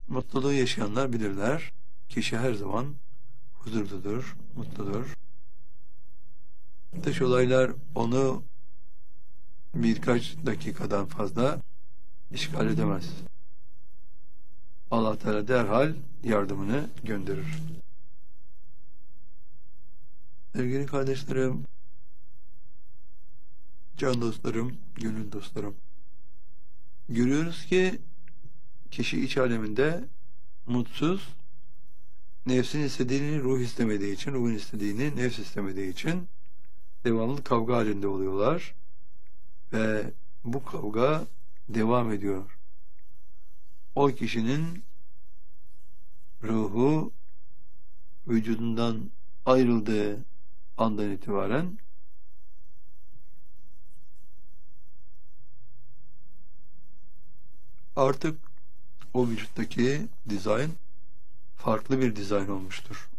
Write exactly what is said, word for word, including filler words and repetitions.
Mutluluğu yaşayanlar bilirler. Kişi her zaman huzurludur, mutludur. Dış olaylar onu birkaç dakikadan fazla işgal edemez. Allah Teala derhal yardımını gönderir. Sevgili kardeşlerim, can dostlarım, gönül dostlarım, görüyoruz ki kişi iç aleminde mutsuz, nefsin istediğini ruh istemediği için, ruhun istediğini nefs istemediği için devamlı kavga halinde oluyorlar ve bu kavga devam ediyor. O kişinin ruhu vücudundan ayrıldığı andan itibaren artık o vücuttaki dizayn farklı bir dizayn olmuştur.